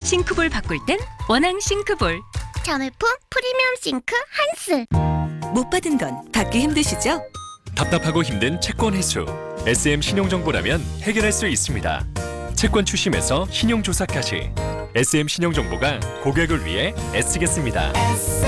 싱크볼 바꿀 땐 원앙 싱크볼. 자매품 프리미엄 싱크 한스. 못 받은 건 받기 힘드시죠? 답답하고 힘든 채권 회수. SM 신용정보라면 해결할 수 있습니다. 채권 추심에서 신용조사까지 SM 신용정보가 고객을 위해 애쓰겠습니다.